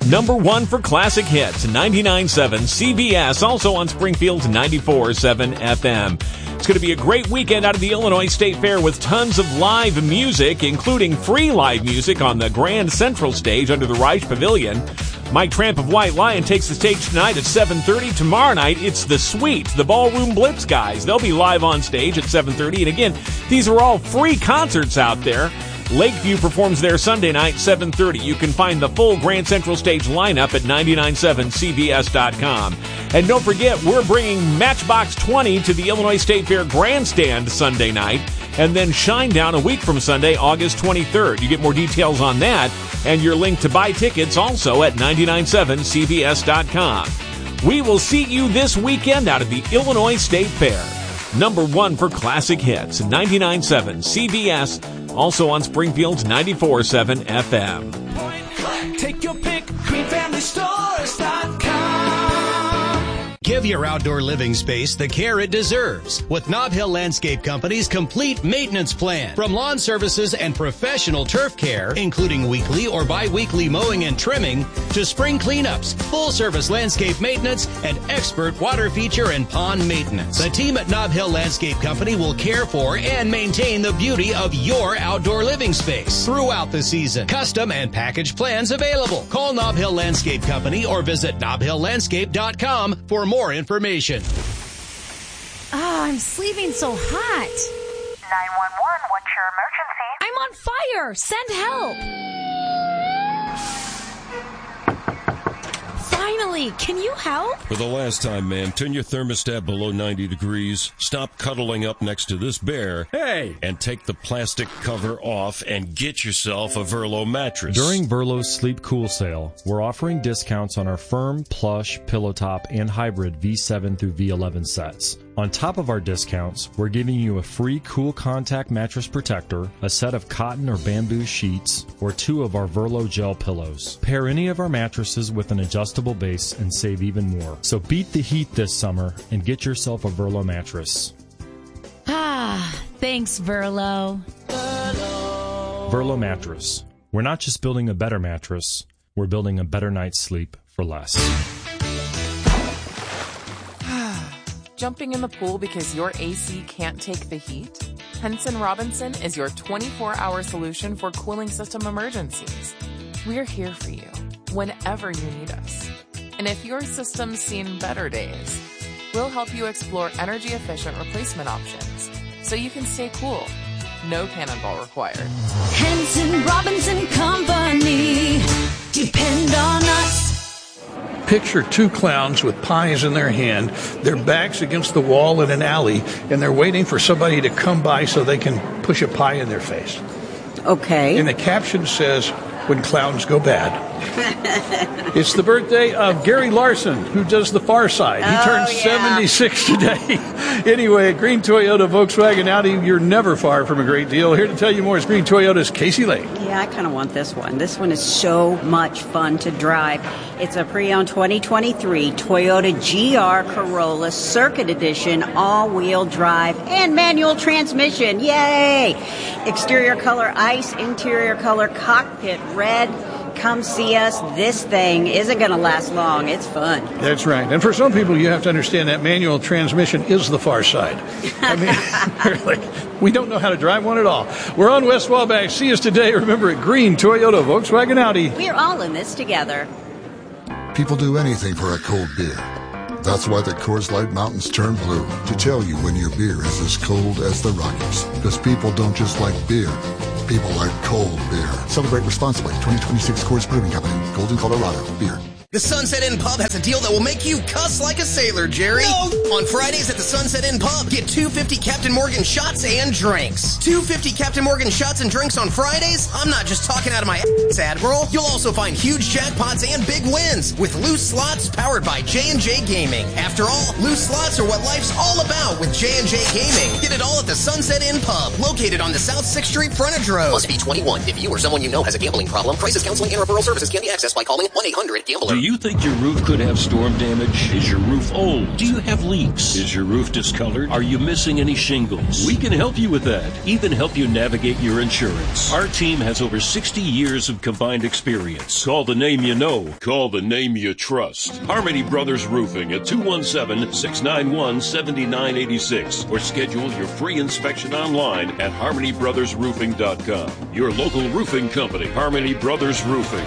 Number one for classic hits, 99.7 CBS, also on Springfield's 94.7 FM. It's going to be a great weekend out of the Illinois State Fair with tons of live music, including free live music on the Grand Central Stage under the Reich Pavilion. Mike Tramp of White Lion takes the stage tonight at 7:30. Tomorrow night, it's The Suite, the Ballroom Blitz guys. They'll be live on stage at 7:30. And again, these are all free concerts out there. Lakeview performs there Sunday night, 7:30. You can find the full Grand Central Stage lineup at 997cbs.com. And don't forget, we're bringing Matchbox 20 to the Illinois State Fair Grandstand Sunday night, and then Shinedown a week from Sunday, August 23rd. You get more details on that, and your link to buy tickets also at 997cbs.com. We will see you this weekend out of the Illinois State Fair. Number one for classic hits, 99.7 CBS, also on Springfield's 94.7 FM. Take your pick, greenfamilystores.com. Give your outdoor living space the care it deserves with Nob Hill Landscape Company's complete maintenance plan. From lawn services and professional turf care, including weekly or bi-weekly mowing and trimming, to spring cleanups, full-service landscape maintenance, and expert water feature and pond maintenance. The team at Nob Hill Landscape Company will care for and maintain the beauty of your outdoor living space throughout the season. Custom and package plans available. Call Nob Hill Landscape Company or visit nobhilllandscape.com for more information. Oh, I'm sleeping so hot. 911, what's your emergency? I'm on fire. Send help. Finally, can you help? For the last time, man, turn your thermostat below 90 degrees, stop cuddling up next to this bear, hey, and take the plastic cover off and get yourself a Verlo mattress. During Verlo's Sleep Cool sale, we're offering discounts on our firm, plush, pillow top, and hybrid V7 through V11 sets. On top of our discounts, we're giving you a free Cool Contact mattress protector, a set of cotton or bamboo sheets, or 2 of our Verlo gel pillows. Pair any of our mattresses with an adjustable base and save even more. So beat the heat this summer and get yourself a Verlo mattress. Ah, thanks, Verlo. Verlo mattress. We're not just building a better mattress, we're building a better night's sleep for less. Jumping in the pool because your AC can't take the heat? Henson Robinson is your 24-hour solution for cooling system emergencies. We're here for you whenever you need us. And if your system's seen better days, we'll help you explore energy-efficient replacement options so you can stay cool. No cannonball required. Henson Robinson Company. Depend on us. Picture 2 clowns with pies in their hand, their backs against the wall in an alley, and they're waiting for somebody to come by so they can push a pie in their face. Okay. And the caption says, "When clowns go bad." It's the birthday of Gary Larson, who does The Far Side. He turns 76 today. Anyway, at Green Toyota, Volkswagen, Audi, you're never far from a great deal. Here to tell you more is Green Toyota's Casey Lake. Yeah, I kind of want this one. This one is so much fun to drive. It's a pre-owned 2023 Toyota GR Corolla Circuit Edition, all-wheel drive and manual transmission. Yay! Exterior color ice, interior color cockpit red. Come see us. This thing isn't going to last long. It's fun. That's right. And for some people, you have to understand that manual transmission is the far side. I mean, really, we don't know how to drive one at all. We're on West Wabash. See us today. Remember, at Green Toyota, Volkswagen, Audi. We're all in this together. People do anything for a cold beer. That's why the Coors Light Mountains turn blue, to tell you when your beer is as cold as the Rockies. Because people don't just like beer. People like cold beer. Celebrate responsibly. 2026 Coors Brewing Company, Golden, Colorado. Beer. The Sunset Inn Pub has a deal that will make you cuss like a sailor, Jerry. No! On Fridays at the Sunset Inn Pub, get 250 Captain Morgan shots and drinks. 250 Captain Morgan shots and drinks on Fridays? I'm not just talking out of my ass, Admiral. You'll also find huge jackpots and big wins with loose slots powered by J&J Gaming. After all, loose slots are what life's all about with J&J Gaming. Get it all at the Sunset Inn Pub, located on the South 6th Street frontage road. Must be 21. If you or someone you know has a gambling problem, crisis counseling and referral services can be accessed by calling 1-800-GAMBLER. Do you think your roof could have storm damage? Is your roof old? Do you have leaks? Is your roof discolored? Are you missing any shingles? We can help you with that. Even help you navigate your insurance. Our team has over 60 years of combined experience. Call the name you know. Call the name you trust. Harmony Brothers Roofing at 217-691-7986 or schedule your free inspection online at harmonybrothersroofing.com. Your local roofing company, Harmony Brothers Roofing,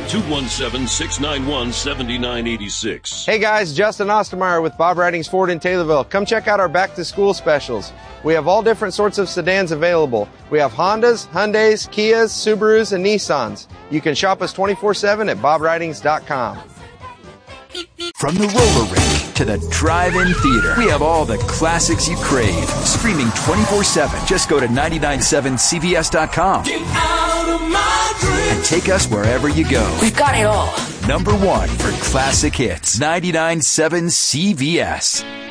217-691-7986. Hey guys, Justin Ostermeyer with Bob Ridings Ford in Taylorville. Come check out our back to school specials. We have all different sorts of sedans available. We have Hondas, Hyundais, Kias, Subarus, and Nissans. You can shop us 24/7 at bobridings.com. From the roller rink to the drive-in theater, we have all the classics you crave. Streaming 24/7. Just go to 997cbs.com. Get out of my dreams. And take us wherever you go. We've got it all. Number one for classic hits. 997 CBS.